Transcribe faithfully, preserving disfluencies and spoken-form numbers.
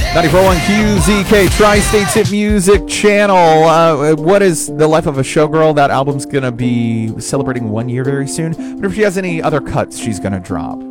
ninety-four point one Q Z K, Tri-State's Hit Music Channel. Uh, what is the life of a showgirl? That album's going to be celebrating one year very soon. But if she has any other cuts, she's going to drop.